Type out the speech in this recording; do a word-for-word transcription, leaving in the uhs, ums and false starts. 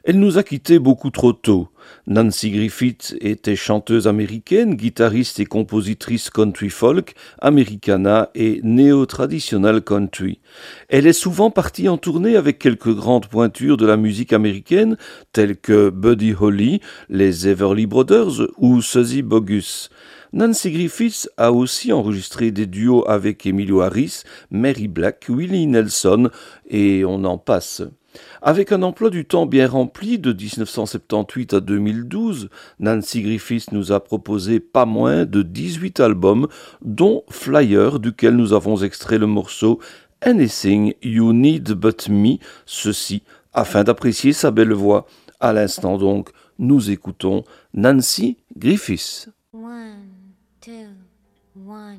Elle nous a quittés beaucoup trop tôt. Nancy Griffith était chanteuse américaine, guitariste et compositrice country folk, americana et néo-traditional country. Elle est souvent partie en tournée avec quelques grandes pointures de la musique américaine, telles que Buddy Holly, les Everly Brothers ou Suzy Bogus. Nancy Griffith a aussi enregistré des duos avec Emilio Harris, Mary Black, Willie Nelson et on en passe. Avec un emploi du temps bien rempli de mille neuf cent soixante-dix-huit à deux mille douze, Nancy Griffith nous a proposé pas moins de dix-huit albums, dont Flyer, duquel nous avons extrait le morceau Anything You Need But Me, ceci afin d'apprécier sa belle voix. À l'instant donc, nous écoutons Nancy Griffith. One, two, one.